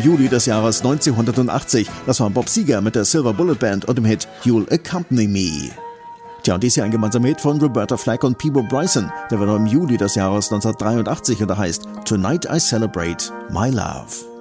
Juli des Jahres 1980. Das war Bob Seger mit der Silver Bullet Band und dem Hit You'll Accompany Me. Tja, und dies hier ein gemeinsamer Hit von Roberta Flack und Peabo Bryson. Der war noch im Juli des Jahres 1983 und der heißt Tonight I Celebrate My Love.